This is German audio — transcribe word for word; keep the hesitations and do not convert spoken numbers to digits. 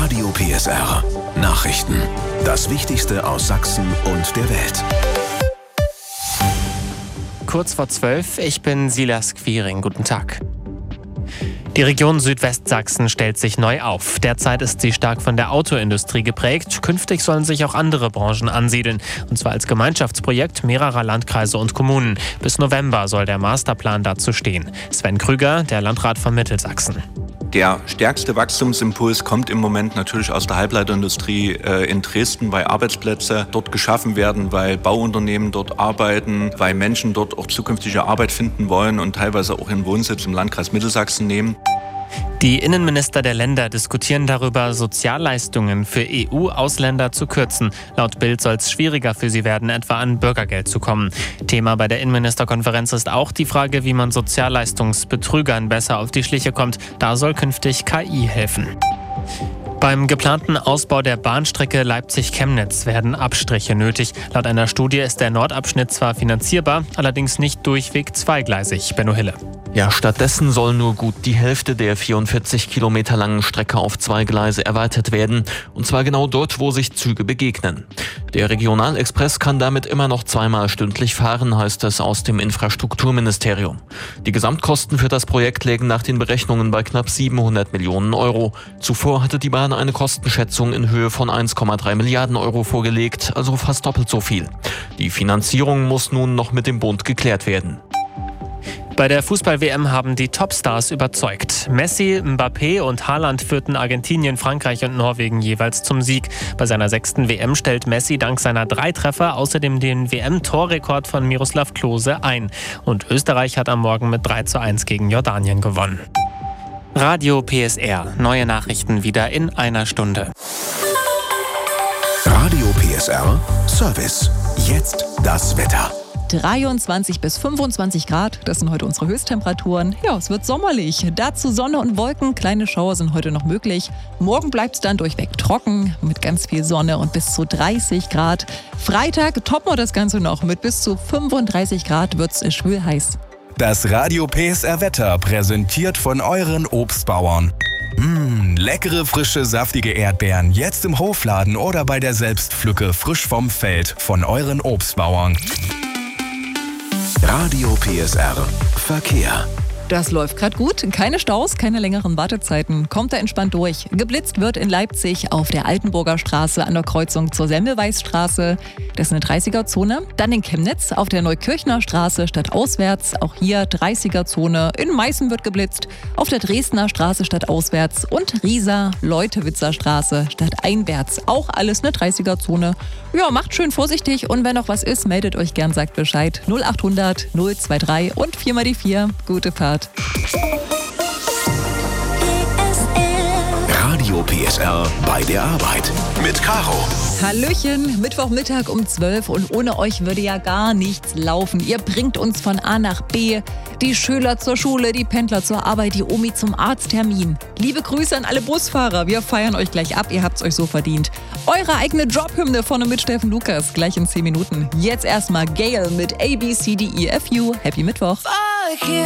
Radio P S R. Nachrichten. Das Wichtigste aus Sachsen und der Welt. Kurz vor zwölf, ich bin Silas Quiring. Guten Tag. Die Region Südwestsachsen stellt sich neu auf. Derzeit ist sie stark von der Autoindustrie geprägt. Künftig sollen sich auch andere Branchen ansiedeln. Und zwar als Gemeinschaftsprojekt mehrerer Landkreise und Kommunen. Bis November soll der Masterplan dazu stehen. Sven Krüger, der Landrat von Mittelsachsen. Der stärkste Wachstumsimpuls kommt im Moment natürlich aus der Halbleiterindustrie äh, in Dresden, weil Arbeitsplätze dort geschaffen werden, weil Bauunternehmen dort arbeiten, weil Menschen dort auch zukünftige Arbeit finden wollen und teilweise auch ihren Wohnsitz im Landkreis Mittelsachsen nehmen. Die Innenminister der Länder diskutieren darüber, Sozialleistungen für E U-Ausländer zu kürzen. Laut Bild soll es schwieriger für sie werden, etwa an Bürgergeld zu kommen. Thema bei der Innenministerkonferenz ist auch die Frage, wie man Sozialleistungsbetrügern besser auf die Schliche kommt. Da soll künftig K I helfen. Beim geplanten Ausbau der Bahnstrecke Leipzig-Chemnitz werden Abstriche nötig. Laut einer Studie ist der Nordabschnitt zwar finanzierbar, allerdings nicht durchweg zweigleisig. Benno Hille. Ja, stattdessen soll nur gut die Hälfte der vierundvierzig Kilometer langen Strecke auf zwei Gleise erweitert werden. Und zwar genau dort, wo sich Züge begegnen. Der Regionalexpress kann damit immer noch zweimal stündlich fahren, heißt es aus dem Infrastrukturministerium. Die Gesamtkosten für das Projekt lägen nach den Berechnungen bei knapp siebenhundert Millionen Euro. Zuvor hatte die Bahn eine Kostenschätzung in Höhe von eins Komma drei Milliarden Euro vorgelegt, also fast doppelt so viel. Die Finanzierung muss nun noch mit dem Bund geklärt werden. Bei der Fußball-W M haben die Topstars überzeugt. Messi, Mbappé und Haaland führten Argentinien, Frankreich und Norwegen jeweils zum Sieg. Bei seiner sechsten W M stellt Messi dank seiner drei Treffer außerdem den W M-Torrekord von Miroslav Klose ein. Und Österreich hat am Morgen mit drei zu eins gegen Jordanien gewonnen. Radio P S R. Neue Nachrichten wieder in einer Stunde. Radio P S R Service. Jetzt das Wetter. dreiundzwanzig bis fünfundzwanzig Grad, das sind heute unsere Höchsttemperaturen. Ja, es wird sommerlich. Dazu Sonne und Wolken, kleine Schauer sind heute noch möglich. Morgen bleibt es dann durchweg trocken mit ganz viel Sonne und bis zu dreißig Grad. Freitag toppen wir das Ganze noch. Mit bis zu fünfunddreißig Grad wird es schwül heiß. Das Radio P S R Wetter präsentiert von euren Obstbauern. Mmh, leckere, frische, saftige Erdbeeren jetzt im Hofladen oder bei der Selbstpflücke frisch vom Feld von euren Obstbauern. Radio P S R Verkehr. Das läuft gerade gut. Keine Staus, keine längeren Wartezeiten. Kommt da entspannt durch. Geblitzt wird in Leipzig auf der Altenburger Straße an der Kreuzung zur Semmelweisstraße. Das ist eine dreißiger-Zone. Dann in Chemnitz auf der Neukirchner Straße stadtauswärts. Auch hier dreißiger-Zone. In Meißen wird geblitzt. Auf der Dresdner Straße stadtauswärts. Und Riesa, Leutewitzer Straße stadteinwärts. Auch alles eine dreißiger-Zone. Ja, macht schön vorsichtig. Und wenn noch was ist, meldet euch gern, sagt Bescheid. null achthundert null drei und vier mal die vier. Gute Fahrt. Radio P S R bei der Arbeit mit Caro. Hallöchen, Mittwochmittag um zwölf und ohne euch würde ja gar nichts laufen. Ihr bringt uns von A nach B, die Schüler zur Schule, die Pendler zur Arbeit, die Omi zum Arzttermin. Liebe Grüße an alle Busfahrer, wir feiern euch gleich ab, ihr habt's euch so verdient. Eure eigene Jobhymne vorne mit Steffen Lukas, gleich in zehn Minuten. Jetzt erstmal Gail mit A, B, C, D, E, F, U. Happy Mittwoch. Fuck you.